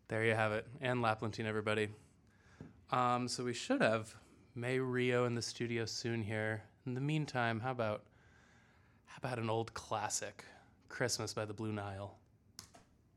There you have it. And Laplantine, everybody. So we should have May Rio in the studio soon here. In the meantime, how about an old classic, Christmas by the Blue Nile?